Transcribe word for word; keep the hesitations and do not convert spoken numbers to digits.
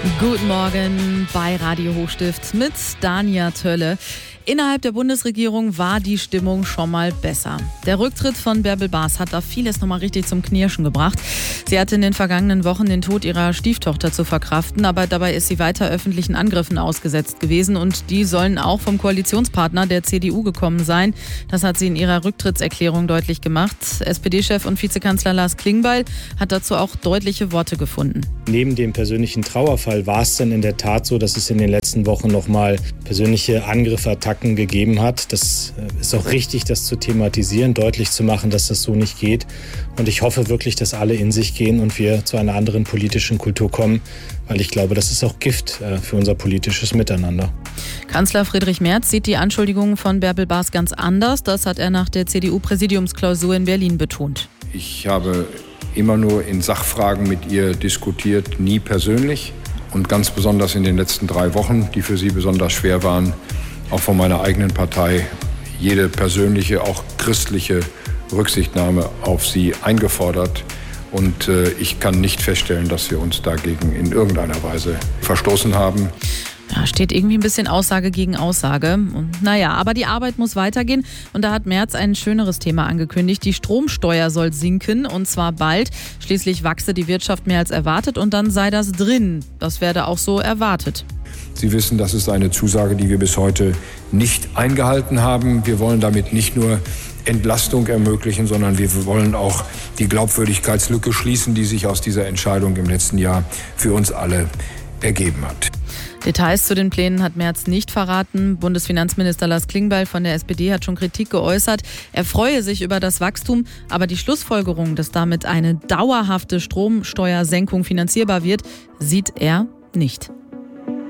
Guten Morgen bei Radio Hochstift mit Dania Tölle. Innerhalb der Bundesregierung war die Stimmung schon mal besser. Der Rücktritt von Bärbel Baas hat da vieles nochmal richtig zum Knirschen gebracht. Sie hatte in den vergangenen Wochen den Tod ihrer Stieftochter zu verkraften, aber dabei ist sie weiter öffentlichen Angriffen ausgesetzt gewesen und die sollen auch vom Koalitionspartner der C D U gekommen sein. Das hat sie in ihrer Rücktrittserklärung deutlich gemacht. S P D-Chef und Vizekanzler Lars Klingbeil hat dazu auch deutliche Worte gefunden. Neben dem persönlichen Trauerfall war es dann in der Tat so, dass es in den letzten Wochen nochmal persönliche Angriffe, Attacken gegeben hat. Das ist auch richtig, das zu thematisieren, deutlich zu machen, dass das so nicht geht. Und ich hoffe wirklich, dass alle in sich gehen und wir zu einer anderen politischen Kultur kommen, weil ich glaube, das ist auch Gift für unser politisches Miteinander. Kanzler Friedrich Merz sieht die Anschuldigungen von Bärbel Baas ganz anders. Das hat er nach der C D U-Präsidiumsklausur in Berlin betont. Ich habe immer nur in Sachfragen mit ihr diskutiert, nie persönlich. Und ganz besonders in den letzten drei Wochen, die für sie besonders schwer waren, auch von meiner eigenen Partei jede persönliche, auch christliche Rücksichtnahme auf sie eingefordert. Und äh, ich kann nicht feststellen, dass wir uns dagegen in irgendeiner Weise verstoßen haben. Ja, steht irgendwie ein bisschen Aussage gegen Aussage. Und naja, aber die Arbeit muss weitergehen. Und da hat Merz ein schöneres Thema angekündigt. Die Stromsteuer soll sinken und zwar bald. Schließlich wachse die Wirtschaft mehr als erwartet und dann sei das drin. Das werde auch so erwartet. Sie wissen, das ist eine Zusage, die wir bis heute nicht eingehalten haben. Wir wollen damit nicht nur Entlastung ermöglichen, sondern wir wollen auch die Glaubwürdigkeitslücke schließen, die sich aus dieser Entscheidung im letzten Jahr für uns alle ergeben hat. Details zu den Plänen hat Merz nicht verraten. Bundesfinanzminister Lars Klingbeil von der S P D hat schon Kritik geäußert. Er freue sich über das Wachstum, aber die Schlussfolgerung, dass damit eine dauerhafte Stromsteuersenkung finanzierbar wird, sieht er nicht.